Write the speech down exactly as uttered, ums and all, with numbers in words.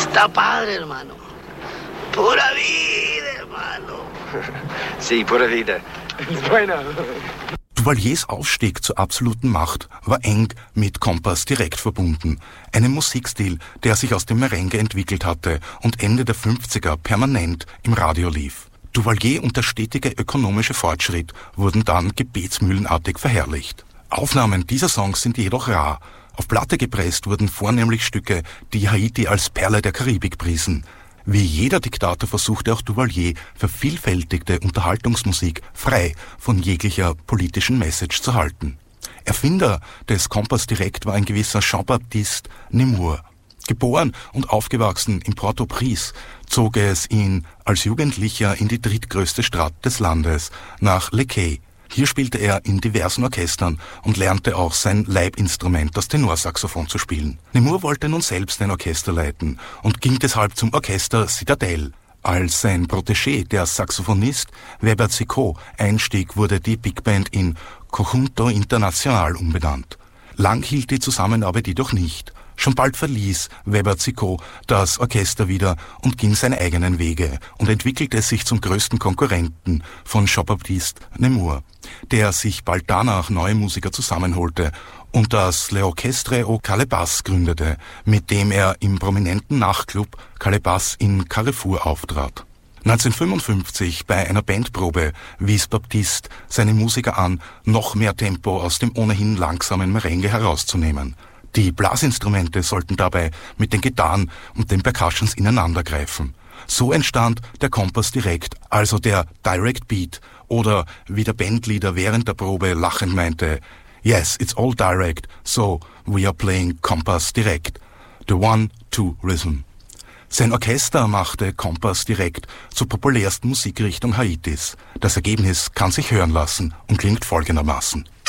Sta padre, hermano. Pura vida, hermano. Sí, pura vida. Bueno. Duvaliers Aufstieg zur absoluten Macht war eng mit Compass direkt verbunden. Einem Musikstil, der sich aus dem Merengue entwickelt hatte und Ende der fünfziger permanent im Radio lief. Duvalier und der stetige ökonomische Fortschritt wurden dann gebetsmühlenartig verherrlicht. Aufnahmen dieser Songs sind jedoch rar. Auf Platte gepresst wurden vornehmlich Stücke, die Haiti als Perle der Karibik priesen. Wie jeder Diktator versuchte auch Duvalier vervielfältigte Unterhaltungsmusik frei von jeglicher politischen Message zu halten. Erfinder des Compass direkt war ein gewisser Jean-Baptiste Nemours. Geboren und aufgewachsen in Port-au-Prince zog es ihn als Jugendlicher in die drittgrößte Stadt des Landes, nach Le Quai. Hier spielte er in diversen Orchestern und lernte auch sein Leibinstrument, das Tenorsaxophon, zu spielen. Nemours wollte nun selbst ein Orchester leiten und ging deshalb zum Orchester Citadelle. Als sein Protégé, der Saxophonist Weber-Zicot, einstieg, wurde die Big Band in Conjunto Internacional umbenannt. Lang hielt die Zusammenarbeit jedoch nicht. Schon bald verließ Weber-Zicot das Orchester wieder und ging seine eigenen Wege und entwickelte sich zum größten Konkurrenten von Jean-Baptiste Nemours, der sich bald danach neue Musiker zusammenholte und das Le Orchestre au Calebas gründete, mit dem er im prominenten Nachtclub Calebas in Carrefour auftrat. neunzehnhundertfünfundfünfzig bei einer Bandprobe wies Baptiste seine Musiker an, noch mehr Tempo aus dem ohnehin langsamen Merengue herauszunehmen. Die Blasinstrumente sollten dabei mit den Gitarren und den Percussions ineinandergreifen. So entstand der Compass direkt, also der Direct Beat, oder wie der Bandleader während der Probe lachend meinte, "Yes, it's all direct, so we are playing Compass direct, the one-two-rhythm." Sein Orchester machte Compass direkt zur populärsten Musikrichtung Haitis. Das Ergebnis kann sich hören lassen und klingt folgendermaßen.